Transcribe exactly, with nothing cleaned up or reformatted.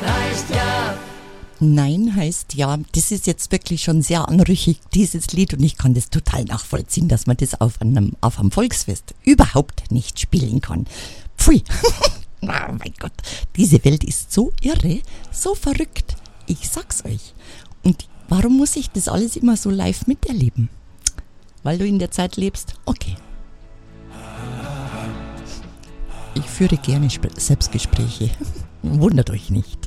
heißt ja. Nein heißt ja, das ist jetzt wirklich schon sehr anrüchig, dieses Lied, und ich kann das total nachvollziehen, dass man das auf einem, auf einem Volksfest überhaupt nicht spielen kann. Pfui, oh mein Gott, diese Welt ist so irre, so verrückt, ich sag's euch. Und warum muss ich das alles immer so live miterleben? Weil du in der Zeit lebst? Okay. Ich führe gerne Sp- Selbstgespräche, wundert euch nicht.